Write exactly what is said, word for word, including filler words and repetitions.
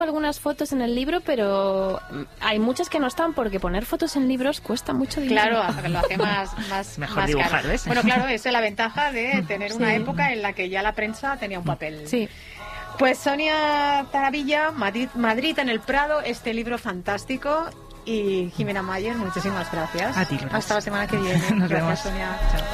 algunas fotos en el libro, pero hay muchas que no están porque poner fotos en libros cuesta mucho dinero. Claro, lo hace más, más, Mejor más dibujar, caro. ¿ves? Bueno, claro, esa es la ventaja de tener una Sí. época en la que ya la prensa tenía un papel. Sí. Pues Sonia Taravilla, Madrid, Madrid en el Prado, este libro fantástico. Y Jimena Mayer, muchísimas gracias. A ti, Lourdes. Hasta la semana que viene. Nos Gracias, vemos. Sonia. Chao.